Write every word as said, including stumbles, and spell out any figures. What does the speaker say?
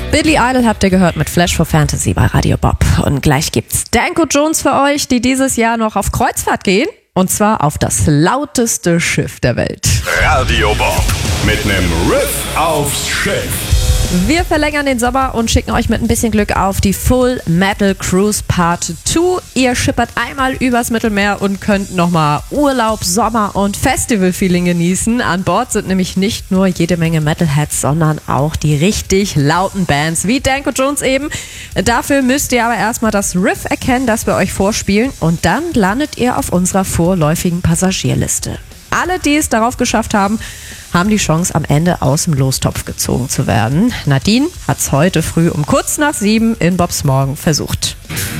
Billy Idol habt ihr gehört mit Flash for Fantasy bei Radio Bob. Und gleich gibt's Danko Jones für euch, die dieses Jahr noch auf Kreuzfahrt gehen. Und zwar auf das lauteste Schiff der Welt. Radio Bob mit nem Riff aufs Schiff. Wir verlängern den Sommer und schicken euch mit ein bisschen Glück auf die Full Metal Cruise Part zwei. Ihr schippert einmal übers Mittelmeer und könnt nochmal Urlaub, Sommer und Festival-Feeling genießen. An Bord sind nämlich nicht nur jede Menge Metalheads, sondern auch die richtig lauten Bands, wie Danko Jones eben. Dafür müsst ihr aber erstmal das Riff erkennen, das wir euch vorspielen, und dann landet ihr auf unserer vorläufigen Passagierliste. Alle, die es darauf geschafft haben, haben die Chance, am Ende aus dem Lostopf gezogen zu werden. Nadine hat es heute früh um kurz nach sieben in Bobs Morgen versucht.